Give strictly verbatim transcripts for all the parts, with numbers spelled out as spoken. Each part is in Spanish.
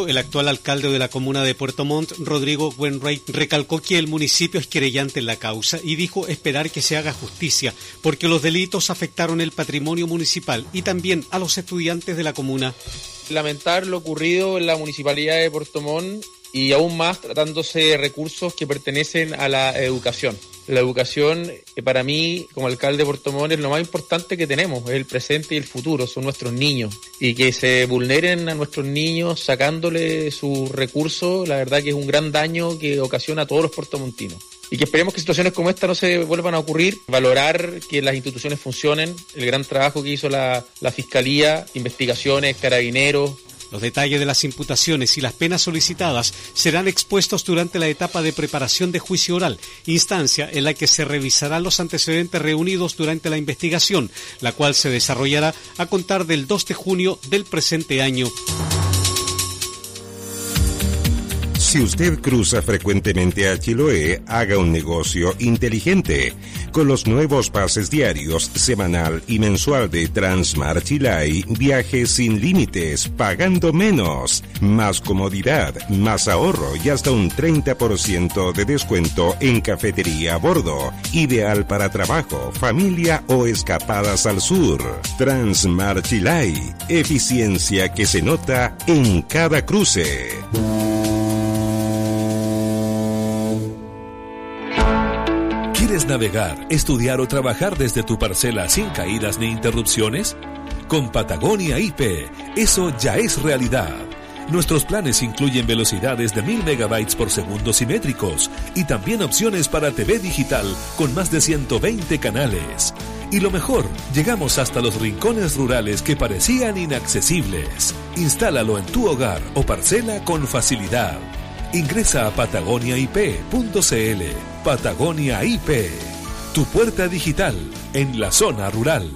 El actual alcalde de la comuna de Puerto Montt, Rodrigo Wainwright, recalcó que el municipio es querellante en la causa y dijo esperar que se haga justicia, porque los delitos afectaron el patrimonio municipal y también a los estudiantes de la comuna. Lamentar lo ocurrido en la municipalidad de Puerto Montt y aún más tratándose de recursos que pertenecen a la educación. La educación, eh, para mí, como alcalde de Puerto Montt, es lo más importante que tenemos, es el presente y el futuro, son nuestros niños. Y que se vulneren a nuestros niños sacándole sus recursos, la verdad que es un gran daño que ocasiona a todos los puertomontinos. Y que esperemos que situaciones como esta no se vuelvan a ocurrir, valorar que las instituciones funcionen, el gran trabajo que hizo la, la Fiscalía, investigaciones, Carabineros. Los detalles de las imputaciones y las penas solicitadas serán expuestos durante la etapa de preparación de juicio oral, instancia en la que se revisarán los antecedentes reunidos durante la investigación, la cual se desarrollará a contar del dos de junio del presente año. Si usted cruza frecuentemente a Chiloé, haga un negocio inteligente. Con los nuevos pases diarios, semanal y mensual de Transmar Chilay, viaje sin límites, pagando menos. Más comodidad, más ahorro y hasta un treinta por ciento de descuento en cafetería a bordo. Ideal para trabajo, familia o escapadas al sur. Transmar Chilay, eficiencia que se nota en cada cruce. ¿Quieres navegar, estudiar o trabajar desde tu parcela sin caídas ni interrupciones? Con Patagonia I P, eso ya es realidad. Nuestros planes incluyen velocidades de mil megabytes por segundo simétricos y también opciones para T V digital con más de ciento veinte canales. Y lo mejor, llegamos hasta los rincones rurales que parecían inaccesibles. Instálalo en tu hogar o parcela con facilidad. Ingresa a patagonia i p punto c l. Patagonia I P, tu puerta digital en la zona rural.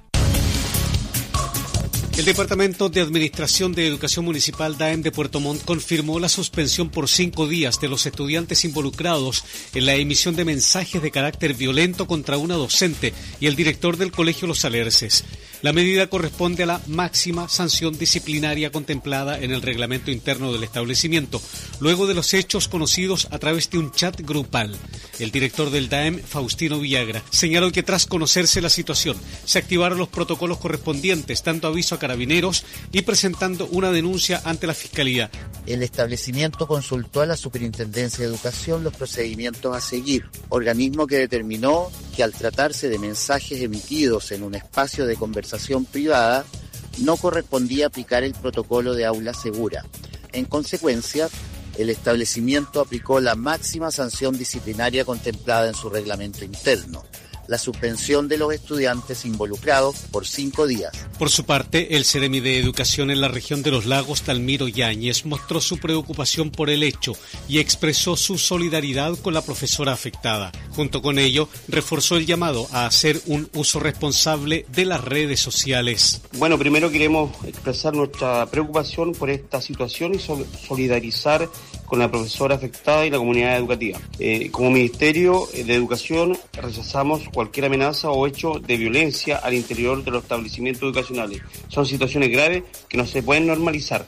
El Departamento de Administración de Educación Municipal D A E M de Puerto Montt confirmó la suspensión por cinco días de los estudiantes involucrados en la emisión de mensajes de carácter violento contra una docente y el director del Colegio Los Alerces. La medida corresponde a la máxima sanción disciplinaria contemplada en el reglamento interno del establecimiento, luego de los hechos conocidos a través de un chat grupal. El director del D A E M, Faustino Villagra, señaló que tras conocerse la situación, se activaron los protocolos correspondientes, tanto aviso a Carabineros y presentando una denuncia ante la Fiscalía. El establecimiento consultó a la Superintendencia de Educación los procedimientos a seguir, organismo que determinó que al tratarse de mensajes emitidos en un espacio de conversación privada, no correspondía aplicar el protocolo de aula segura. En consecuencia, el establecimiento aplicó la máxima sanción disciplinaria contemplada en su reglamento interno, la suspensión de los estudiantes involucrados por cinco días. Por su parte, el Seremi de Educación en la región de los Lagos, Talmiro Yáñez, mostró su preocupación por el hecho y expresó su solidaridad con la profesora afectada. Junto con ello, reforzó el llamado a hacer un uso responsable de las redes sociales. Bueno, primero queremos expresar nuestra preocupación por esta situación y solidarizar con la profesora afectada y la comunidad educativa. Eh, como Ministerio de Educación rechazamos cualquier amenaza o hecho de violencia al interior de los establecimientos educacionales. Son situaciones graves que no se pueden normalizar.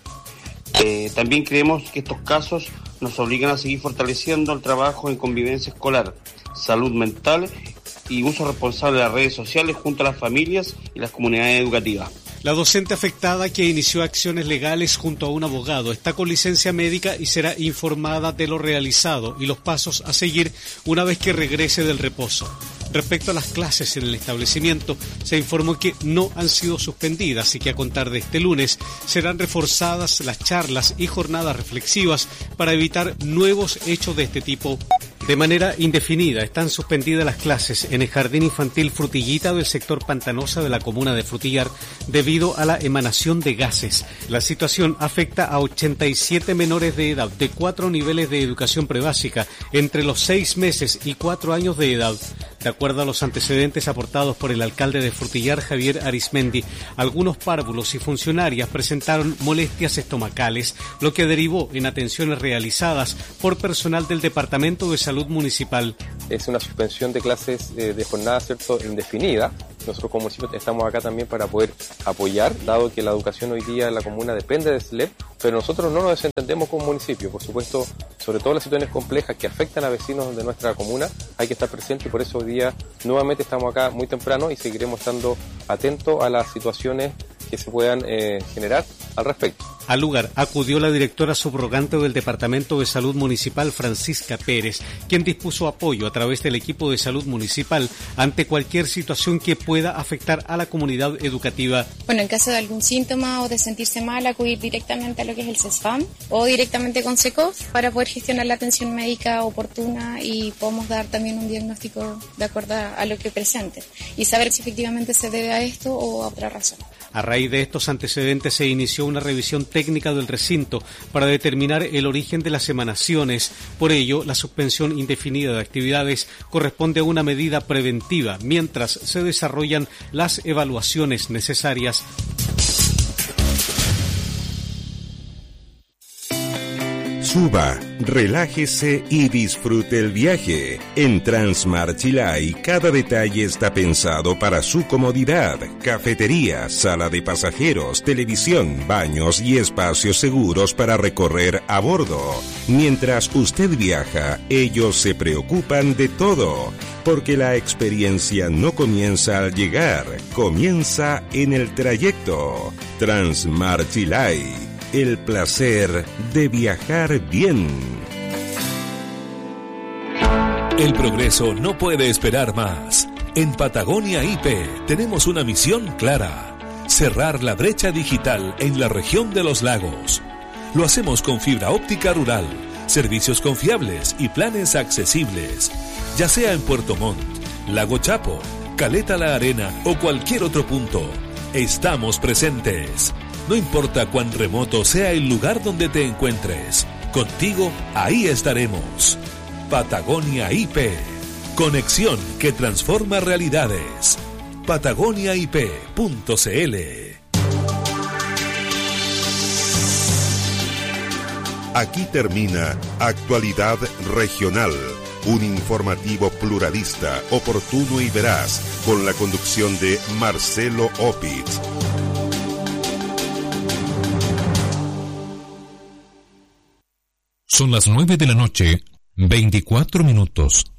Eh, también creemos que estos casos nos obligan a seguir fortaleciendo el trabajo en convivencia escolar, salud mental y uso responsable de las redes sociales junto a las familias y las comunidades educativas. La docente afectada, que inició acciones legales junto a un abogado, está con licencia médica y será informada de lo realizado y los pasos a seguir una vez que regrese del reposo. Respecto a las clases en el establecimiento, se informó que no han sido suspendidas y que a contar de este lunes serán reforzadas las charlas y jornadas reflexivas para evitar nuevos hechos de este tipo. De manera indefinida están suspendidas las clases en el Jardín Infantil Frutillita del sector Pantanosa de la comuna de Frutillar debido a la emanación de gases. La situación afecta a ochenta y siete menores de edad de cuatro niveles de educación prebásica entre los seis meses y cuatro años de edad. De acuerdo a los antecedentes aportados por el alcalde de Frutillar, Javier Arismendi, algunos párvulos y funcionarias presentaron molestias estomacales, lo que derivó en atenciones realizadas por personal del Departamento de Salud Municipal. es una suspensión de clases eh, de jornada, ¿cierto?, indefinida. Nosotros como municipio estamos acá también para poder apoyar, dado que la educación hoy día en la comuna depende del S L E P, pero nosotros no nos desentendemos como municipio. Por supuesto, sobre todo las situaciones complejas que afectan a vecinos de nuestra comuna, hay que estar presente y por eso hoy día nuevamente estamos acá muy temprano y seguiremos estando atentos a las situaciones que se puedan eh, generar al respecto. Al lugar acudió la directora subrogante del Departamento de Salud Municipal, Francisca Pérez, quien dispuso apoyo a través del equipo de salud municipal ante cualquier situación que pueda afectar a la comunidad educativa. Bueno, en caso de algún síntoma o de sentirse mal, acudir directamente a lo que es el CESFAM o directamente con SECOF para poder gestionar la atención médica oportuna y podemos dar también un diagnóstico de acuerdo a lo que presente y saber si efectivamente se debe a esto o a otra razón. A raíz de estos antecedentes se inició una revisión técnica del recinto para determinar el origen de las emanaciones. Por ello, la suspensión indefinida de actividades corresponde a una medida preventiva mientras se desarrollan las evaluaciones necesarias. Suba, relájese y disfrute el viaje. En Transmar Chilay, cada detalle está pensado para su comodidad. Cafetería, sala de pasajeros, televisión, baños y espacios seguros para recorrer a bordo. Mientras usted viaja, ellos se preocupan de todo, porque la experiencia no comienza al llegar, comienza en el trayecto. Transmar Chilay. El placer de viajar bien. El progreso no puede esperar más. En Patagonia I P tenemos una misión clara: cerrar la brecha digital en la región de los lagos. Lo hacemos con fibra óptica rural, servicios confiables y planes accesibles. Ya sea en Puerto Montt, Lago Chapo, Caleta La Arena o cualquier otro punto, estamos presentes. No importa cuán remoto sea el lugar donde te encuentres, contigo ahí estaremos. Patagonia I P, conexión que transforma realidades. patagonia i p punto c l. Aquí termina Actualidad Regional, un informativo pluralista, oportuno y veraz, con la conducción de Marcelo Opitz. Son las nueve de la noche, veinticuatro minutos.